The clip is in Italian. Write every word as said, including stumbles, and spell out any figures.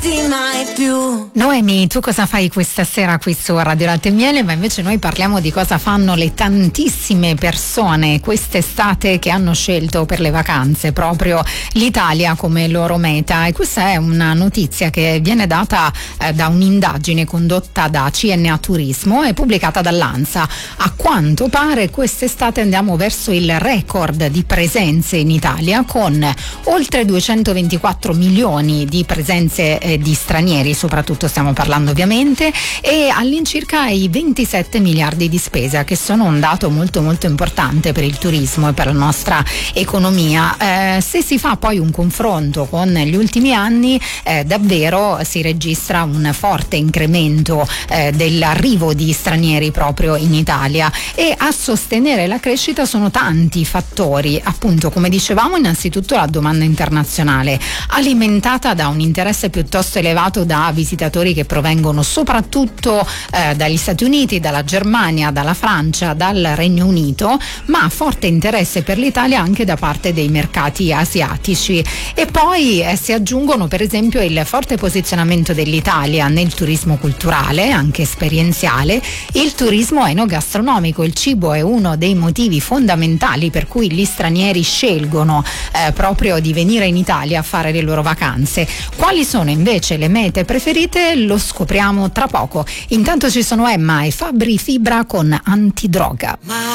mai più. Noemi, tu cosa fai questa sera qui su Radio Latte e Miele? Ma invece noi parliamo di cosa fanno le tantissime persone quest'estate che hanno scelto per le vacanze proprio l'Italia come loro meta, e questa è una notizia che viene data eh, da un'indagine condotta da C N A Turismo e pubblicata dall'ANSA. A quanto pare quest'estate andiamo verso il record di presenze in Italia, con oltre duecentoventiquattro milioni di presenze eh, di stranieri, soprattutto stiamo parlando ovviamente, e all'incirca i ventisette miliardi di spesa, che sono un dato molto molto importante per il turismo e per la nostra economia. Eh, se si fa poi un confronto con gli ultimi anni, eh, davvero si registra un forte incremento eh, dell'arrivo di stranieri proprio in Italia, e a sostenere la crescita sono tanti fattori, appunto come dicevamo. Innanzitutto la domanda internazionale, alimentata da un interesse piuttosto elevato da visitatori che provengono soprattutto eh, dagli Stati Uniti, dalla Germania, dalla Francia, dal Regno Unito, ma forte interesse per l'Italia anche da parte dei mercati asiatici. E poi eh, si aggiungono per esempio il forte posizionamento dell'Italia nel turismo culturale, anche esperienziale, il turismo enogastronomico. Il cibo è uno dei motivi fondamentali per cui gli stranieri scelgono eh, proprio di venire in Italia a fare le loro vacanze. Quali sono invece le mete preferite? Lo scopriamo tra poco. Intanto ci sono Emma e Fabri Fibra con Antidroga.